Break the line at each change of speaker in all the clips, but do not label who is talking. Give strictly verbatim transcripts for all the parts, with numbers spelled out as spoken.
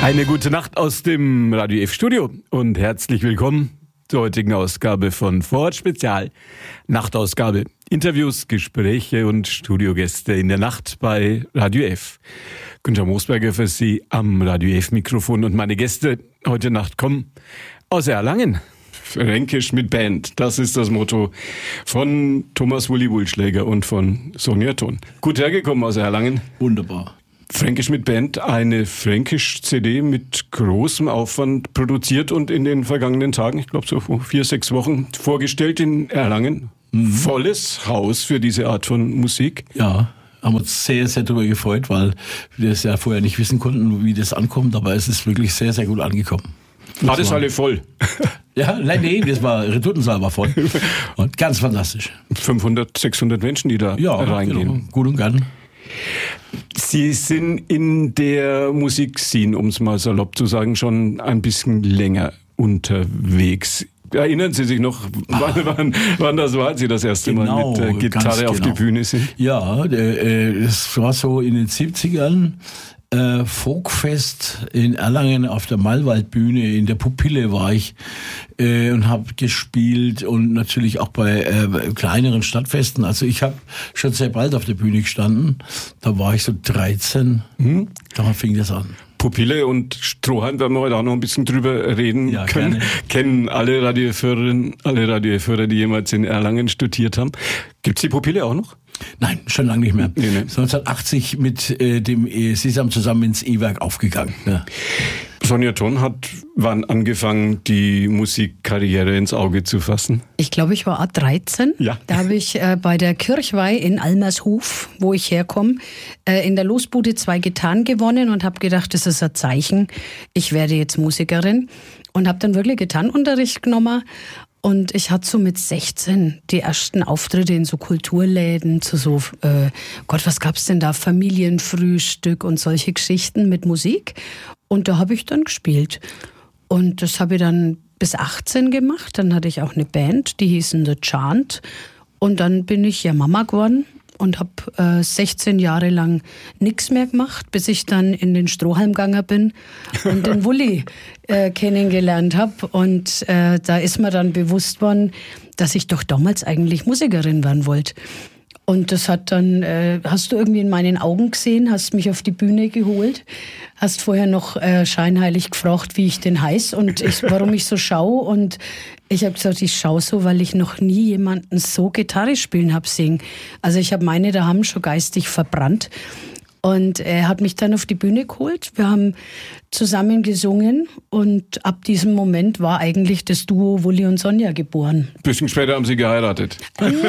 Eine gute Nacht aus dem Radio F Studio und herzlich willkommen zur heutigen Ausgabe von Vorort Spezial. Nachtausgabe. Interviews, Gespräche und Studiogäste in der Nacht bei Radio F. Günter Moosberger für Sie am Radio F Mikrofon und meine Gäste heute Nacht kommen aus Erlangen. Fränkisch mit Band, das ist das Motto von Thomas Wulli Wulschläger und von Sonja Thon. Gut hergekommen aus Erlangen.
Wunderbar.
Fränkisch mit Band, eine Fränkisch-C D mit großem Aufwand produziert und in den vergangenen Tagen, ich glaube so vor vier, sechs Wochen, vorgestellt in Erlangen. Mhm. Volles Haus für diese Art von Musik.
Ja, haben uns sehr, sehr darüber gefreut, weil wir es ja vorher nicht wissen konnten, wie das ankommt, aber es ist wirklich sehr, sehr gut angekommen.
War das alle voll?
Ja, nein, nee, das war, Retortensaal war voll. Und ganz fantastisch.
fünfhundert, sechshundert Menschen, die da
ja,
reingehen.
Genau, gut und gern.
Sie sind in der Musikszene, um es mal salopp zu sagen, schon ein bisschen länger unterwegs. Erinnern Sie sich noch, wann, wann, wann das war, als Sie das erste
genau,
Mal mit der Gitarre auf genau. die Bühne sind?
Ja, äh, das war so in den siebzigern. Äh, Folkfest in Erlangen auf der Malwaldbühne, in der Pupille war ich äh, und habe gespielt und natürlich auch bei äh, kleineren Stadtfesten. Also ich habe schon sehr bald auf der Bühne gestanden. Da war ich so dreizehn. Hm? Da fing das an.
Pupille und Strohhalm werden wir heute auch noch ein bisschen drüber reden
ja,
können.
Gerne.
Kennen alle Radioführerinnen, alle Radioführer, die jemals in Erlangen studiert haben. Gibt's die Pupille auch noch?
Nein, schon lange nicht mehr.
Nee, nee.
neunzehnhundertachtzig mit äh, dem Sesam zusammen ins E-Werk aufgegangen. Ja.
Sonja Thon hat wann angefangen, die Musikkarriere ins Auge zu fassen?
Ich glaube, ich war dreizehn.
Ja.
Da habe ich äh, bei der Kirchweih in Almershof, wo ich herkomme, äh, in der Losbude zwei Gitarren gewonnen und habe gedacht, das ist ein Zeichen, ich werde jetzt Musikerin. Und habe dann wirklich Gitarrenunterricht genommen. Und ich hatte so mit sechzehn die ersten Auftritte in so Kulturläden, zu so, äh, Gott, was gab's denn da? Familienfrühstück und solche Geschichten mit Musik. Und da habe ich dann gespielt. Und das habe ich dann bis achtzehn gemacht. Dann hatte ich auch eine Band, die hießen The Chant. Und dann bin ich ja Mama geworden und habe äh, sechzehn Jahre lang nichts mehr gemacht, bis ich dann in den Strohhalm gegangen bin und den Wulli äh, kennengelernt habe. Und äh, da ist mir dann bewusst worden, dass ich doch damals eigentlich Musikerin werden wollte. Und das hat dann, äh, hast du irgendwie in meinen Augen gesehen, hast mich auf die Bühne geholt, hast vorher noch äh, scheinheilig gefragt, wie ich denn heiß und ich, warum ich so schaue. Und ich habe gesagt, ich schaue so, weil ich noch nie jemanden so Gitarre spielen habe sehen. Also ich habe meine daheim schon geistig verbrannt. Und er hat mich dann auf die Bühne geholt. Wir haben zusammen gesungen und ab diesem Moment war eigentlich das Duo Wulli und Sonja geboren.
Ein bisschen später haben Sie geheiratet.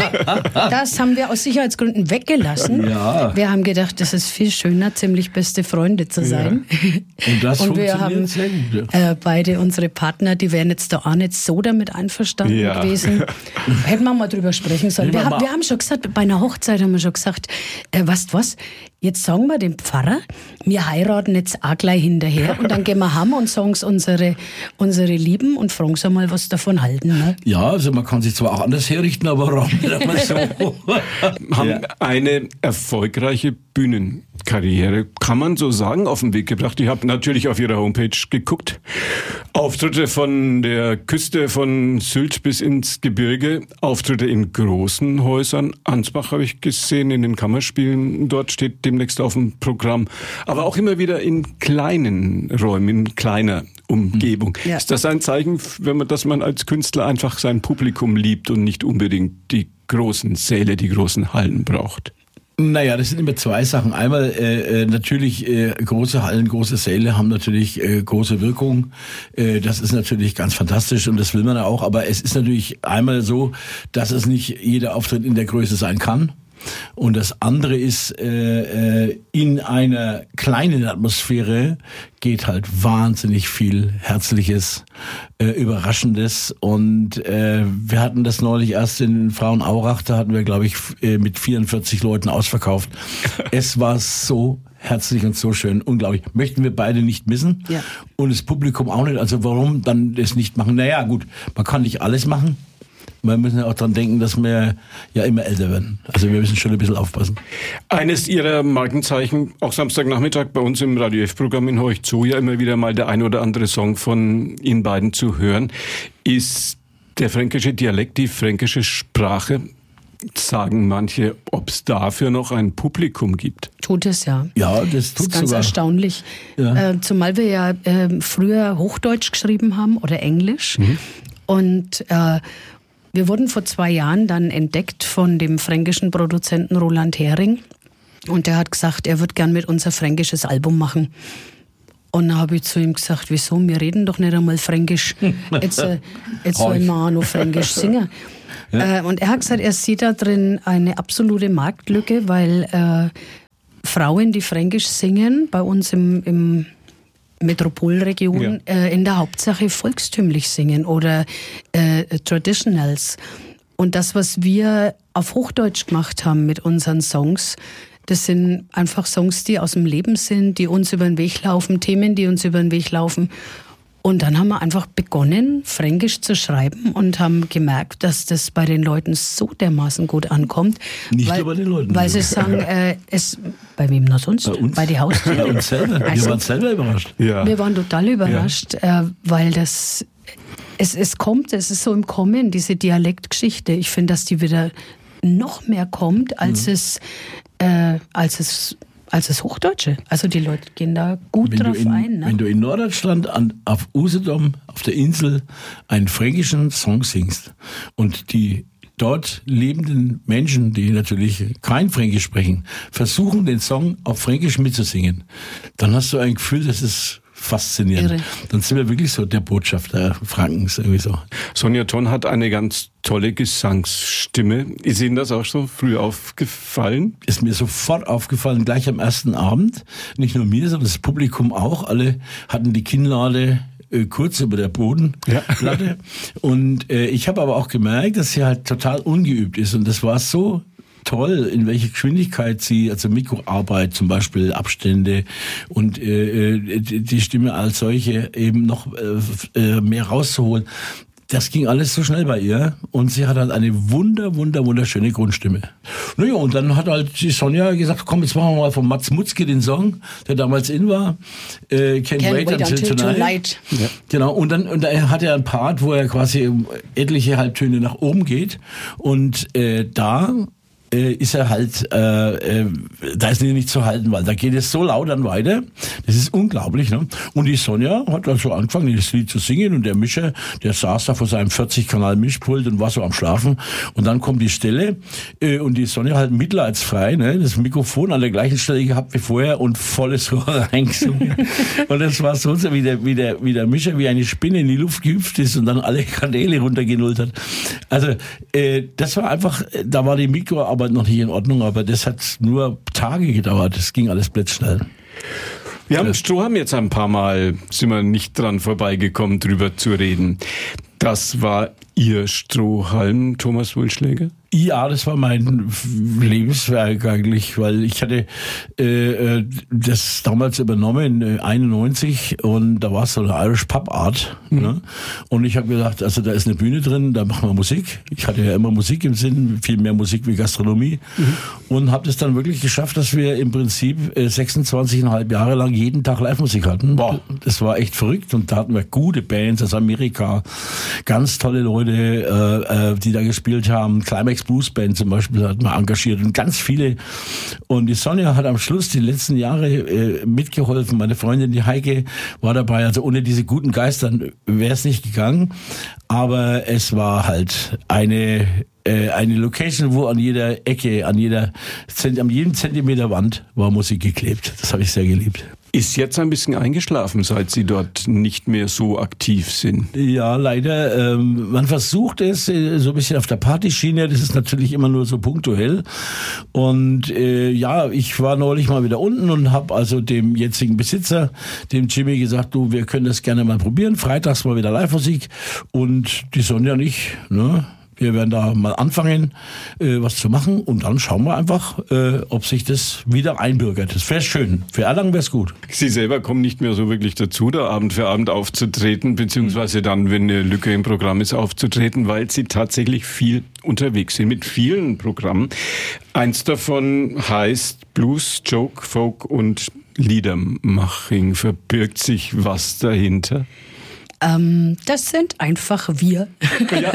Das haben wir aus Sicherheitsgründen weggelassen.
Ja.
Wir haben gedacht, das ist viel schöner, ziemlich beste Freunde zu sein.
Ja. Und das
und wir
funktioniert
haben
sehr gut.
Äh, beide unsere Partner, die wären jetzt da auch nicht so damit einverstanden
ja.
gewesen. Hätten wir mal drüber sprechen sollen. Wir, haben, wir haben schon gesagt, bei einer Hochzeit haben wir schon gesagt, äh, weißt du was, jetzt sagen wir dem Pfarrer, wir heiraten jetzt auch gleich hinterher und dann gehen wir heim und sagen es unsere, unsere Lieben und fragen sie mal, was davon halten. Ne?
Ja, also man kann sich zwar auch anders herrichten, aber warum nicht einmal so?
Haben
Ja.
eine erfolgreiche Bühnenkarriere, kann man so sagen, auf den Weg gebracht. Ich habe natürlich auf Ihrer Homepage geguckt. Auftritte von der Küste von Sylt bis ins Gebirge, Auftritte in großen Häusern. Ansbach habe ich gesehen, in den Kammerspielen. Dort steht demnächst auf dem Programm. Aber auch immer wieder in kleinen Räumen, in kleiner Umgebung. Ja. Ist das ein Zeichen, wenn man, dass man als Künstler einfach sein Publikum liebt und nicht unbedingt die großen Säle, die großen Hallen braucht?
Naja, das sind immer zwei Sachen. Einmal äh, natürlich äh, große Hallen, große Säle haben natürlich äh, große Wirkung. Äh, das ist natürlich ganz fantastisch und das will man ja auch. Aber es ist natürlich einmal so, dass es nicht jeder Auftritt in der Größe sein kann. Und das andere ist, äh, äh, in einer kleinen Atmosphäre geht halt wahnsinnig viel Herzliches, äh, Überraschendes. Und äh, wir hatten das neulich erst in Frauenaurach, da hatten wir, glaube ich, f- äh, mit vierundvierzig Leuten ausverkauft. Es war so herzlich und so schön, unglaublich. Möchten wir beide nicht missen.
Ja.
Und das Publikum auch nicht. Also warum dann das nicht machen? Naja, gut, man kann nicht alles machen. Wir müssen ja auch daran denken, dass wir ja immer älter werden. Also wir müssen schon ein bisschen aufpassen.
Eines Ihrer Markenzeichen, auch Samstagnachmittag bei uns im Radio F-Programm in Horch zu, ja immer wieder mal der ein oder andere Song von Ihnen beiden zu hören, ist der fränkische Dialekt, die fränkische Sprache. Sagen manche, ob es dafür noch ein Publikum gibt.
Tut es, ja.
Ja, das tut
es. Ganz
sogar.
Erstaunlich. Ja. Äh, zumal wir ja äh, früher Hochdeutsch geschrieben haben oder Englisch. Mhm. Und äh, wir wurden vor zwei Jahren dann entdeckt von dem fränkischen Produzenten Roland Hering. Und der hat gesagt, er würde gern mit uns ein fränkisches Album machen. Und dann habe ich zu ihm gesagt, wieso, wir reden doch nicht einmal Fränkisch. Jetzt, äh, jetzt soll man auch noch Fränkisch singen. Ja. Äh, und er hat gesagt, er sieht da drin eine absolute Marktlücke, weil äh, Frauen, die Fränkisch singen, bei uns im, im Metropolregion ja. äh, in der Hauptsache volkstümlich singen oder äh, Traditionals. Und das, was wir auf Hochdeutsch gemacht haben mit unseren Songs, das sind einfach Songs, die aus dem Leben sind, die uns über den Weg laufen, Themen, die uns über den Weg laufen. Und dann haben wir einfach begonnen, Fränkisch zu schreiben und haben gemerkt, dass das bei den Leuten so dermaßen gut ankommt.
Nicht
weil,
nur bei den Leuten.
Weil sie sagen, äh, es, bei wem noch sonst?
Bei uns.
Bei den Haustieren.
Bei uns selber.
Also,
wir waren selber überrascht.
Ja.
Wir waren total überrascht, ja. äh, weil das, es, es kommt, es ist so im Kommen, diese Dialektgeschichte. Ich finde, dass die wieder noch mehr kommt, als mhm. es, äh, als es als das Hochdeutsche. Also die Leute gehen da gut
wenn
drauf
in,
ein. Ne?
Wenn du in Norddeutschland an, auf Usedom, auf der Insel, einen fränkischen Song singst und die dort lebenden Menschen, die natürlich kein Fränkisch sprechen, versuchen, den Song auf Fränkisch mitzusingen, dann hast du ein Gefühl, das ist faszinierend. Irre. Dann sind wir wirklich so der Botschafter Frankens irgendwie so.
Sonja Thon hat eine ganz tolle Gesangsstimme. Ist Ihnen das auch so früh aufgefallen?
Ist mir sofort aufgefallen, gleich am ersten Abend. Nicht nur mir, sondern das Publikum auch. Alle hatten die Kinnlade äh, kurz über der Bodenplatte. Ja. Und äh, ich habe aber auch gemerkt, dass sie halt total ungeübt ist. Und das war so toll, in welcher Geschwindigkeit sie, also Mikroarbeit zum Beispiel, Abstände und äh, die Stimme als solche eben noch äh, mehr rauszuholen. Das ging alles so schnell bei ihr und sie hat halt eine wunder, wunder, wunderschöne Grundstimme. Naja, und dann hat halt die Sonja gesagt, komm, jetzt machen wir mal von Mats Mutzke den Song, der damals in war, äh, Can't, Can't Wait, wait Until, until Tonight. tonight. Ja. Genau, und dann und er hat er einen Part, wo er quasi etliche Halbtöne nach oben geht und äh, da Äh, ist er halt, äh, äh, da ist nicht zu halten, weil da geht es so laut dann weiter. Das ist unglaublich, ne? Und die Sonja hat also angefangen, das Lied zu singen und der Mischer, der saß da vor seinem vierzig-Kanal-Mischpult und war so am Schlafen. Und dann kommt die Stelle äh, und die Sonja halt mitleidsfrei, ne? Das Mikrofon an der gleichen Stelle gehabt wie vorher und volles Rohr reingesungen. Und das war so, wie der, wie der, wie der Mischer wie eine Spinne in die Luft gehüpft ist und dann alle Kanäle runtergenullt hat. Also, äh, das war einfach, da war die Mikro aber noch nicht in Ordnung, aber das hat nur Tage gedauert. Das ging alles blitzschnell.
Wir haben Strohhalm jetzt ein paar Mal, sind wir nicht dran vorbeigekommen, drüber zu reden. Das war Ihr Strohhalm, Thomas Wohlschläger?
Ja, das war mein Lebenswerk eigentlich, weil ich hatte äh, das damals übernommen in einundneunzig und da war es so eine Irish Pub Art. Mhm. Ne? Und ich habe gedacht, also da ist eine Bühne drin, da machen wir Musik. Ich hatte ja immer Musik im Sinn, viel mehr Musik wie Gastronomie. Mhm. Und habe das dann wirklich geschafft, dass wir im Prinzip äh, sechsundzwanzig Komma fünf Jahre lang jeden Tag Live-Musik hatten. Wow. Das war echt verrückt und da hatten wir gute Bands aus Amerika, ganz tolle Leute, äh, äh, die da gespielt haben. Climax Blues Band zum Beispiel hat man engagiert und ganz viele. Und die Sonja hat am Schluss die letzten Jahre äh, mitgeholfen. Meine Freundin, die Heike, war dabei. Also ohne diese guten Geistern wäre es nicht gegangen. Aber es war halt eine äh, eine Location, wo an jeder Ecke, an jeder an jedem Zentimeter Wand war Musik geklebt. Das habe ich sehr geliebt.
Ist jetzt ein bisschen eingeschlafen, seit Sie dort nicht mehr so aktiv sind.
Ja, leider. Ähm, man versucht es äh, so ein bisschen auf der Partyschiene. Das ist natürlich immer nur so punktuell. Und äh, ja, ich war neulich mal wieder unten und habe also dem jetzigen Besitzer, dem Jimmy, gesagt, du, wir können das gerne mal probieren. Freitags mal wieder Live-Musik. Und die Sonja nicht, ne? Wir werden da mal anfangen, äh, was zu machen und dann schauen wir einfach, äh, ob sich das wieder einbürgert. Das wäre schön. Für Erlangen wäre es gut.
Sie selber kommen nicht mehr so wirklich dazu, da Abend für Abend aufzutreten, beziehungsweise dann, wenn eine Lücke im Programm ist, aufzutreten, weil Sie tatsächlich viel unterwegs sind mit vielen Programmen. Eins davon heißt Blues, Joke, Folk und Liedermaching. Verbirgt sich was dahinter?
Ähm, das sind einfach wir.
Ja.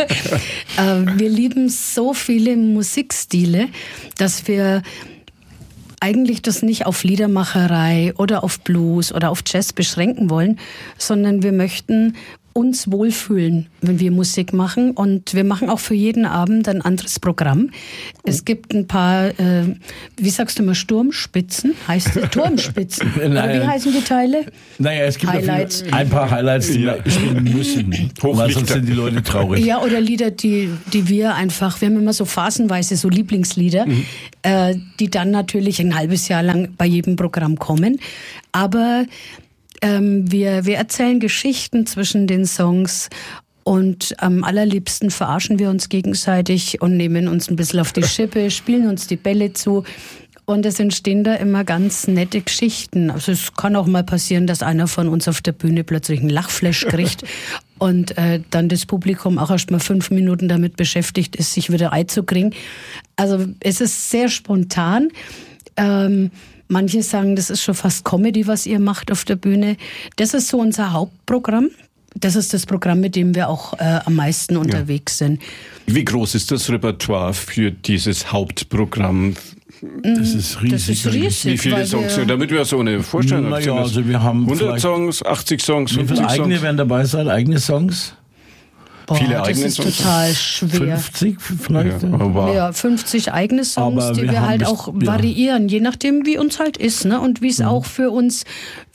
äh, wir lieben so viele Musikstile, dass wir eigentlich das nicht auf Liedermacherei oder auf Blues oder auf Jazz beschränken wollen, sondern wir möchten uns wohlfühlen, wenn wir Musik machen. Und wir machen auch für jeden Abend ein anderes Programm. Es gibt ein paar, äh, wie sagst du mal, Sturmspitzen? Heißt es Turmspitzen? Oder wie heißen die Teile?
Naja, es gibt
Highlights.
ein paar Highlights, die
Ja.
wir spielen müssen. Weil sonst sind die Leute traurig.
Ja, oder Lieder, die, die wir einfach, wir haben immer so phasenweise so Lieblingslieder, mhm. äh, die dann natürlich ein halbes Jahr lang bei jedem Programm kommen. Aber ähm, wir, wir erzählen Geschichten zwischen den Songs und am allerliebsten verarschen wir uns gegenseitig und nehmen uns ein bisschen auf die Schippe, spielen uns die Bälle zu. Und es entstehen da immer ganz nette Geschichten. Also es kann auch mal passieren, dass einer von uns auf der Bühne plötzlich einen Lachflash kriegt und äh, dann das Publikum auch erst mal fünf Minuten damit beschäftigt ist, sich wieder einzukriegen. Also es ist sehr spontan. Ähm, manche sagen, das ist schon fast Comedy, was ihr macht auf der Bühne. Das ist so unser Hauptprogramm. Das ist das Programm, mit dem wir auch äh, am meisten unterwegs ja. sind.
Wie groß ist das Repertoire für dieses Hauptprogramm?
Das ist riesig.
Das ist riesig.
Wie viele Songs?
Wir,
damit wir so eine Vorstellung haben.
Naja, also wir haben
hundert Songs, achtzig Songs,
Wie
fünfzig
viele eigene
Songs?
werden dabei sein? Eigene Songs?
boah,
viele
das
eigene
ist
Songs?
total schwer.
fünfzig vielleicht?
Ja, aber
Ja, fünfzig eigene Songs,
Aber
die
wir
wir
haben
halt
bis-
auch
ja.
variieren, je nachdem, wie uns halt ist, ne? Und wie es auch für uns.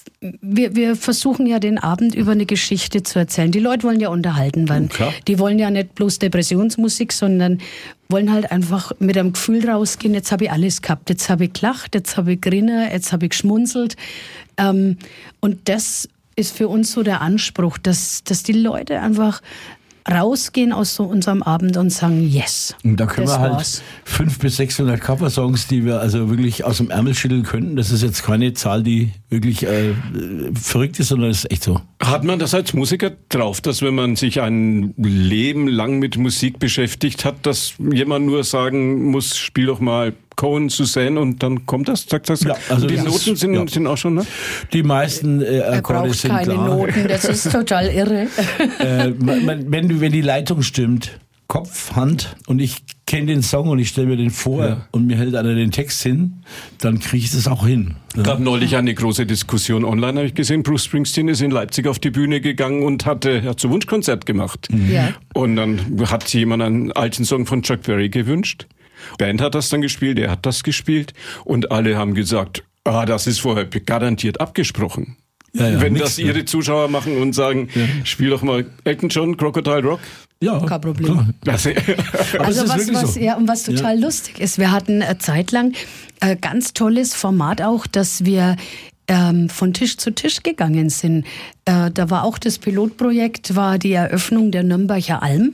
Wir, wir versuchen ja den Abend über eine Geschichte zu erzählen. Die Leute wollen ja unterhalten werden.
Klar.
Die wollen ja nicht bloß Depressionsmusik, sondern wollen halt einfach mit einem Gefühl rausgehen, jetzt habe ich alles gehabt. Jetzt habe ich gelacht, jetzt habe ich grinner, jetzt habe ich geschmunzelt. Ähm, und das ist für uns so der Anspruch, dass, dass die Leute einfach rausgehen aus so unserem Abend und sagen, yes.
Und da können
das
wir halt
war's.
fünfhundert bis sechshundert Cover-Songs, die wir also wirklich aus dem Ärmel schütteln könnten. Das ist jetzt keine Zahl, die wirklich äh, verrückt ist, sondern das ist echt so.
hat man das als Musiker drauf, dass wenn man sich ein Leben lang mit Musik beschäftigt hat, dass jemand nur sagen muss, spiel doch mal Cohen, Suzanne und dann kommt das, sagt das?
Ja, also
die
das
Noten
ist-
sind,
ja.
sind auch schon, ne?
Die meisten äh,
Er
Akkorde
braucht
sind
keine
klar.
Noten, das ist total irre.
Äh, man, man, wenn, du- wenn die Leitung stimmt, Kopf, Hand und ich kenne den Song und ich stelle mir den vor
Ja.
und mir hält einer den Text hin, dann kriege ich das auch hin.
Es gab neulich eine große Diskussion online, habe ich gesehen. Bruce Springsteen ist in Leipzig auf die Bühne gegangen und hatte, hat so Wunschkonzert gemacht.
Ja.
Und dann hat sich jemand einen alten Song von Chuck Berry gewünscht. Band hat das dann gespielt, er hat das gespielt und alle haben gesagt, ah, das ist vorher garantiert abgesprochen.
Ja, ja,
Wenn
nix,
das
ja.
ihre Zuschauer machen und sagen, spiel doch mal Elton John, Crocodile Rock.
Ja,
Kein Problem.
klar.
Das,
Aber
Also
es ist
was,
wirklich
was,
so.
ja, und was total lustig ist, wir hatten eine Zeit lang ein ganz tolles Format auch, dass wir ähm, von Tisch zu Tisch gegangen sind. Äh, da war auch das Pilotprojekt, war die Eröffnung der Nürnberger Alm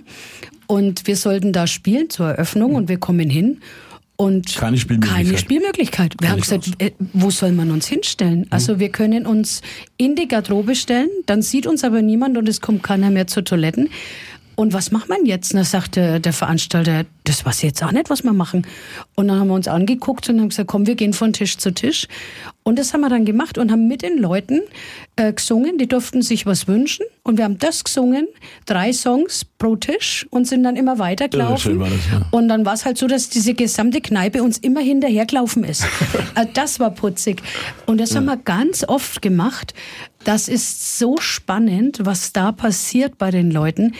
und wir sollten da spielen zur Eröffnung und wir kommen hin. Und
Keine Spielmöglichkeit.
Keine Spielmöglichkeit. Wir haben
Nicht
gesagt, äh, wo soll man uns hinstellen? Also wir können uns in die Garderobe stellen, dann sieht uns aber niemand und es kommt keiner mehr zu Toiletten. Und was macht man jetzt? Und da sagte der Veranstalter, das weiß ich jetzt auch nicht, was wir machen. Und dann haben wir uns angeguckt und haben gesagt, komm, wir gehen von Tisch zu Tisch. Und das haben wir dann gemacht und haben mit den Leuten äh, gesungen. Die durften sich was wünschen. Und wir haben das gesungen, drei Songs pro Tisch und sind dann immer weitergelaufen.
Ja, schön war das, ja.
Und dann war es halt so, dass diese gesamte Kneipe uns immer hinterhergelaufen ist. Also das war putzig. Und das haben wir ganz oft gemacht. Das ist so spannend, was da passiert bei den Leuten.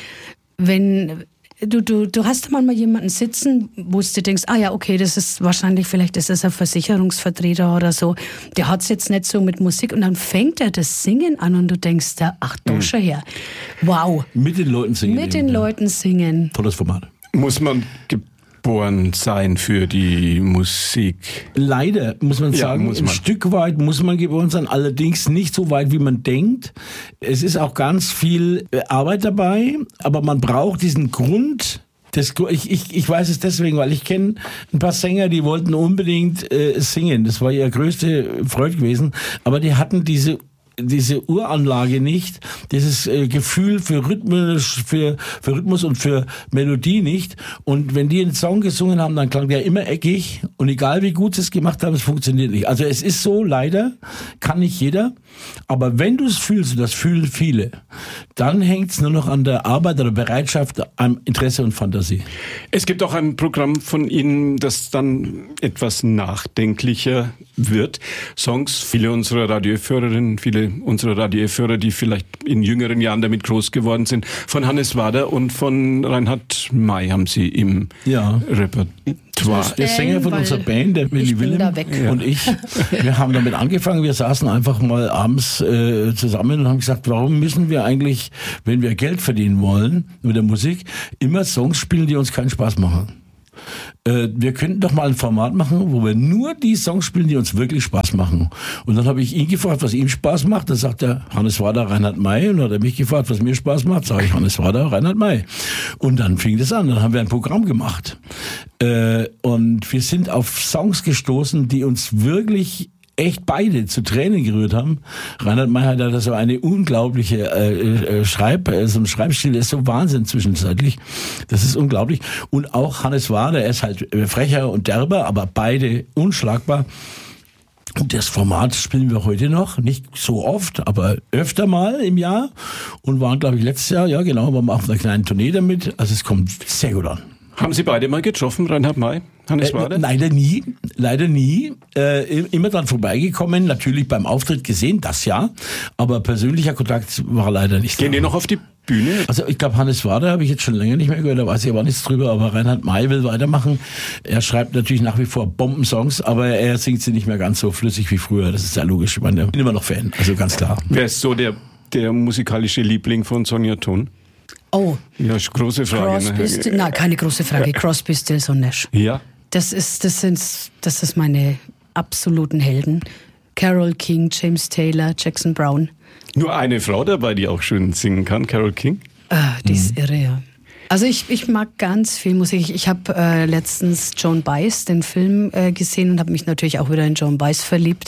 Wenn du, du, du hast manchmal jemanden sitzen, wo du denkst, ah ja, okay, das ist wahrscheinlich, vielleicht ist das ein Versicherungsvertreter oder so, der hat es jetzt nicht so mit Musik und dann fängt er das Singen an und du denkst, da, ach du schon her, wow,
Mit den Leuten singen.
mit
eben,
den
ja.
Leuten singen.
Tolles Format.
muss man geboren sein für die Musik.
Leider, muss man
Ja,
sagen,
muss
ein
man.
Stück weit muss man geboren sein, allerdings nicht so weit, wie man denkt. Es ist auch ganz viel äh, Arbeit dabei, aber man braucht diesen Grund, Das, ich, ich, ich weiß es deswegen, weil ich kenne ein paar Sänger, die wollten unbedingt äh, singen. Das war ihr größte Freude gewesen. Aber die hatten diese diese Uranlage nicht, dieses äh, Gefühl für Rhythmus, für, für Rhythmus und für Melodie nicht. Und wenn die einen Song gesungen haben, dann klang der immer eckig. Und egal wie gut sie es gemacht haben, es funktioniert nicht. Also es ist so, leider, kann nicht jeder. Aber wenn du es fühlst, und das fühlen viele, dann hängt es nur noch an der Arbeit oder Bereitschaft, am Interesse und Fantasie.
Es gibt auch ein Programm von Ihnen, das dann etwas nachdenklicher wird. Songs, viele unserer Radiohörerinnen, viele unserer Radiohörer, die vielleicht in jüngeren Jahren damit groß geworden sind, von Hannes Wader und von Reinhard May haben Sie im
ja.
Repertoire.
Der Sänger von unserer Band, der Willi Willem
ja.
und ich, wir haben damit angefangen. Wir saßen einfach mal abends äh, zusammen und haben gesagt, warum müssen wir eigentlich, wenn wir Geld verdienen wollen mit der Musik, immer Songs spielen, die uns keinen Spaß machen? Äh, wir könnten doch mal ein Format machen, wo wir nur die Songs spielen, die uns wirklich Spaß machen. Und dann habe ich ihn gefragt, was ihm Spaß macht. Dann sagt er, Hannes Wader, Reinhard May. Und dann hat er mich gefragt, was mir Spaß macht. Sage ich, Hannes Wader, Reinhard May. Und dann fing das an. Dann haben wir ein Programm gemacht. Äh, und wir sind auf Songs gestoßen, die uns wirklich echt beide zu Tränen gerührt haben. Reinhard May hat da so eine unglaubliche äh, äh, Schreib, äh, so ein Schreibstil, der ist so Wahnsinn zwischenzeitlich. Das ist unglaublich. Und auch Hannes Wader, er ist halt frecher und derber, aber beide unschlagbar. Und das Format spielen wir heute noch, nicht so oft, aber öfter mal im Jahr. Und waren, glaube ich, letztes Jahr, ja genau, waren wir auf einer kleinen Tournee damit. Also es kommt sehr gut an.
Haben Sie beide mal getroffen, Reinhard May, Hannes Wader?
Äh, leider nie, leider nie. Äh, immer dran vorbeigekommen, natürlich beim Auftritt gesehen, das ja. Aber persönlicher Kontakt war leider nicht.
Gehen die noch auf die Bühne?
Also ich glaube, Hannes Wader habe ich jetzt schon länger nicht mehr gehört, da weiß ich aber nichts drüber. Aber Reinhard May will weitermachen. Er schreibt natürlich nach wie vor Bombensongs, aber er singt sie nicht mehr ganz so flüssig wie früher. Das ist ja logisch. Ich meine, ich bin immer noch Fan, also ganz klar.
Wer ist so der, der musikalische Liebling von Sonja Thon?
Oh.
Ja, große Frage.
Crosby, ne? Still, nein, keine große Frage. Crosby, Stills und Nash.
Ja.
Das ist, das sind, das ist meine absoluten Helden. Carole King, James Taylor, Jackson Brown.
Nur eine Frau dabei, die auch schön singen kann, Carole King?
Ah, die ist mhm. irre, ja. Also ich, ich mag ganz viel Musik. Ich, ich habe äh, letztens Joan Baez, den Film, äh, gesehen und habe mich natürlich auch wieder in Joan Baez verliebt.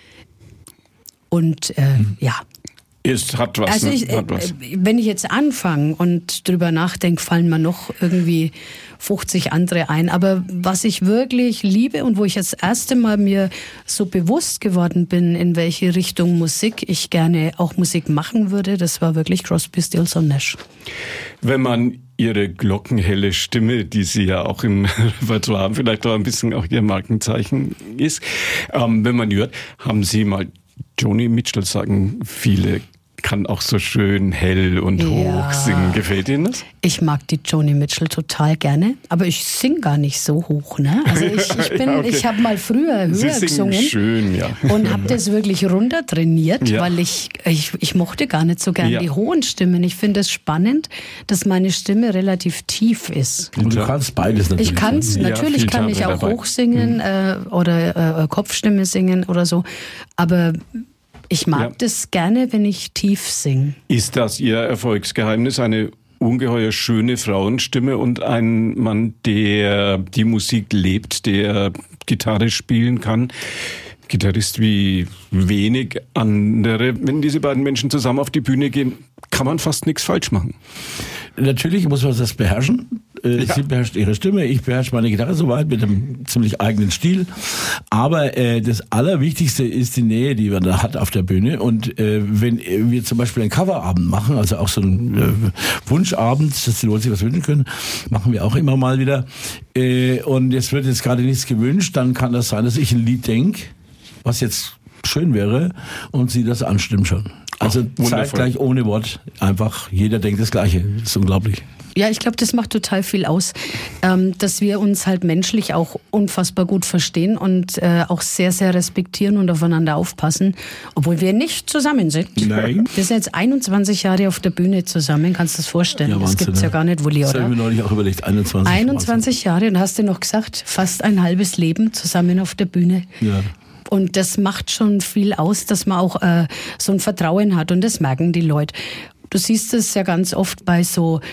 Und äh, mhm. ja.
Ist, hat was.
Also ich,
hat was.
Wenn ich jetzt anfange und drüber nachdenke, fallen mir noch irgendwie fünfzig andere ein. Aber was ich wirklich liebe und wo ich jetzt das erste Mal mir so bewusst geworden bin, in welche Richtung Musik ich gerne auch Musik machen würde, das war wirklich Crosby, Stills und Nash.
Wenn man Ihre glockenhelle Stimme, die Sie ja auch im Repertoire haben, vielleicht auch ein bisschen auch Ihr Markenzeichen ist, ähm, wenn man hört, haben Sie mal Joni Mitchell, sagen viele, kann auch so schön hell und ja. hoch singen. Gefällt Ihnen das? Ich mag die Joni Mitchell total gerne, aber ich singe gar nicht so hoch. Ne? Also ich, ich, bin, ja, okay. ich habe mal früher höher Sie gesungen schön, ja.
und habe das wirklich runter trainiert, ja. weil ich, ich, ich mochte gar nicht so gerne ja. die hohen Stimmen. Ich finde es spannend, dass meine Stimme relativ tief ist.
Und du kannst beides natürlich.
Ich kann's, ja, natürlich kann ich auch dabei. hoch singen mhm. äh, oder äh, Kopfstimme singen oder so, aber ich mag ja. das gerne, wenn ich tief singe. Ist das Ihr Erfolgsgeheimnis, eine ungeheuer schöne Frauenstimme und ein Mann, der die Musik lebt, der Gitarre spielen kann? Gitarrist wie wenig andere. Wenn diese beiden Menschen zusammen auf die Bühne gehen, kann man fast nichts falsch machen. Natürlich muss man das beherrschen. Ja. Sie beherrscht ihre Stimme, ich beherrsche meine Gitarre soweit mit einem ziemlich eigenen Stil. Aber äh, das Allerwichtigste ist die Nähe, die man da hat auf der Bühne. Und äh, wenn wir zum Beispiel einen Coverabend machen, also auch so einen äh, Wunschabend, dass die Leute sich was wünschen können, machen wir auch immer mal wieder. Äh, und jetzt wird jetzt gerade nichts gewünscht, dann kann das sein, dass ich ein Lied denke, was jetzt schön wäre, und sie das anstimmen schon. Also zeitgleich ohne Wort, einfach jeder denkt das Gleiche. Das ist unglaublich. Ja, ich glaube, das macht total viel aus, ähm, dass wir uns halt menschlich auch unfassbar gut verstehen und äh, auch sehr, sehr respektieren und aufeinander aufpassen, obwohl wir nicht zusammen sind. Nein. Wir sind jetzt einundzwanzig Jahre auf der Bühne zusammen, kannst du das vorstellen? Ja, das gibt's ja gar nicht, Wulli, oder? Das habe ich mir neulich auch überlegt, einundzwanzig. einundzwanzig Jahre, und hast du noch gesagt, fast ein halbes Leben zusammen auf der Bühne. Ja. Und das macht schon viel aus, dass man auch äh, so ein Vertrauen hat, und das merken die Leute. Du siehst es ja ganz oft bei so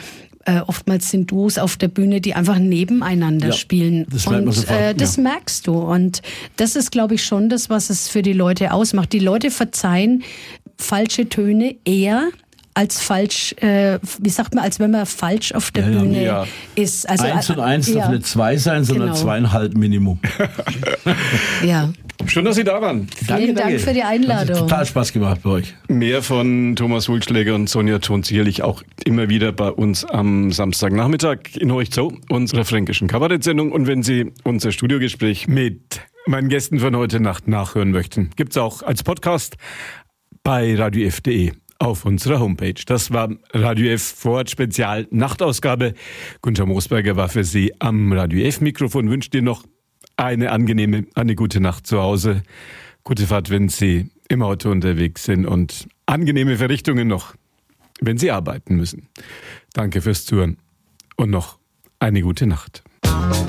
Äh, oftmals sind Duos auf der Bühne, die einfach nebeneinander
Ja,
spielen.
das merkt man
und
sofort,
äh, das
ja.
merkst du. Und das ist, glaube ich, schon das, was es für die Leute ausmacht. Die Leute verzeihen falsche Töne eher als falsch, äh, wie sagt man, als wenn man falsch auf der
Ja, ja.
Bühne
Ja.
ist. Also,
Eins und eins
ja,
darf nicht zwei sein, sondern
Genau.
zweieinhalb Minimum.
ja.
Schön, dass Sie da waren.
Vielen Dank für die Einladung.
Hat total Spaß gemacht bei euch.
Mehr von Thomas Wulschläger und Sonja Thon sicherlich auch immer wieder bei uns am Samstagnachmittag in Horcht Zo, unserer fränkischen Kabarettsendung. Und wenn Sie unser Studiogespräch mit meinen Gästen von heute Nacht nachhören möchten, gibt's auch als Podcast bei radio f punkt de auf unserer Homepage. Das war Radio F Vorort Spezial Nachtausgabe. Gunther Moosberger war für Sie am Radio F Mikrofon. Wünscht dir noch eine angenehme, eine gute Nacht zu Hause. Gute Fahrt, wenn Sie im Auto unterwegs sind und angenehme Verrichtungen noch, wenn Sie arbeiten müssen. Danke fürs Zuhören und noch eine gute Nacht.